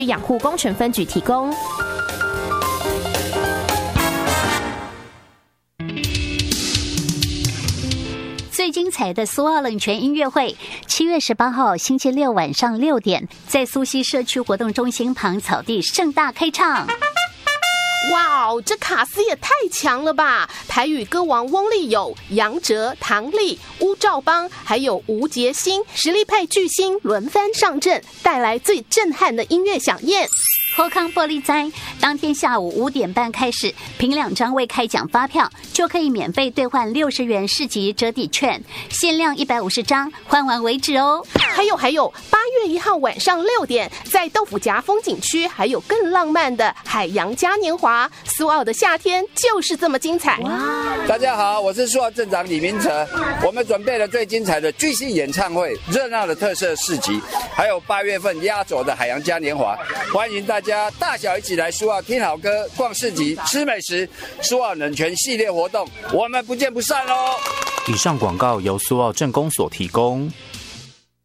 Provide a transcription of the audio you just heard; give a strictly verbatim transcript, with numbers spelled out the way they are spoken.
养护工程分局提供。 最精彩的苏澳冷泉音乐会，七月十八号星期六晚上六点，在苏溪社区活动中心旁草地盛大开唱。 哇哦，这卡司也太强了吧！台语歌王翁立友、杨哲、唐丽、乌兆邦，还有吴杰星，实力派巨星轮番上阵，带来最震撼的音乐飨宴。 后康玻璃斋，当天下午五点半开始，凭两张未开奖发票就可以免费兑换六十元市集折抵券，限量一百五十张，换完为止哦。 还有还有，八月一号晚上六点，在豆腐夹风景区还有更浪漫的海洋嘉年华。苏澳的夏天就是这么精彩！ 哇！大家好，我是苏澳镇长李明哲，我们准备了最精彩的巨星演唱会、热闹的特色市集，还有八月份压轴的海洋嘉年华，欢迎大家大小一起来苏澳听好歌、逛市集、吃美食。苏澳冷泉系列活动，我们不见不散哦！ 以上广告由苏澳镇公所提供。